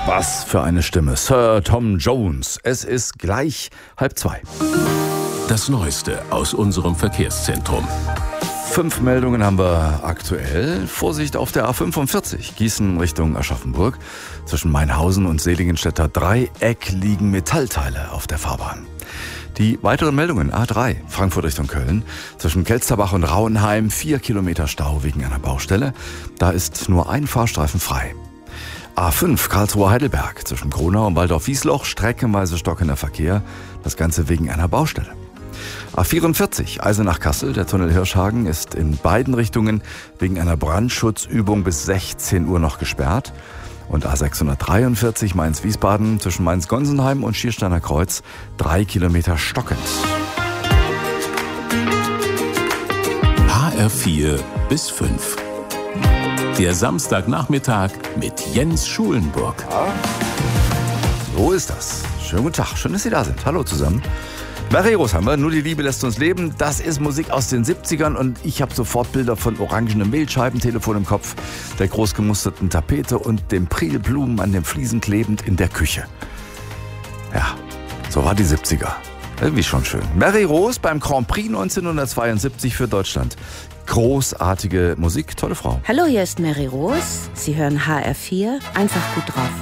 Was für eine Stimme. Sir Tom Jones. Es ist gleich 1:30. Das Neueste aus unserem Verkehrszentrum. 5 Meldungen haben wir aktuell. Vorsicht auf der A45, Gießen Richtung Aschaffenburg. Zwischen Mainhausen und Seligenstädter Dreieck liegen Metallteile auf der Fahrbahn. Die weiteren Meldungen: A3, Frankfurt Richtung Köln. Zwischen Kelsterbach und Rauenheim 4 Kilometer Stau wegen einer Baustelle. Da ist nur ein Fahrstreifen frei. A5, Karlsruhe-Heidelberg. Zwischen Kronau und Waldorf-Wiesloch streckenweise stockender Verkehr. Das Ganze wegen einer Baustelle. A44, Eisenach-Kassel. Der Tunnel Hirschhagen ist in beiden Richtungen wegen einer Brandschutzübung bis 16 Uhr noch gesperrt. Und A643, Mainz-Wiesbaden. Zwischen Mainz-Gonsenheim und Schiersteiner Kreuz 3 Kilometer stockend. HR4 bis 5. Der Samstagnachmittag mit Jens Schulenburg. So ist das. Schönen guten Tag. Schön, dass Sie da sind. Hallo zusammen. Mary Rose haben wir. Nur die Liebe lässt uns leben. Das ist Musik aus den 70ern und ich habe sofort Bilder von orangenen Mehlscheibentelefon im Kopf, der großgemusterten Tapete und den Prilblumen an den Fliesen klebend in der Küche. Ja, so war die 70er. Irgendwie schon schön. Mary Rose beim Grand Prix 1972 für Deutschland. Großartige Musik, tolle Frau. Hallo, hier ist Mary Rose. Sie hören HR4, einfach gut drauf.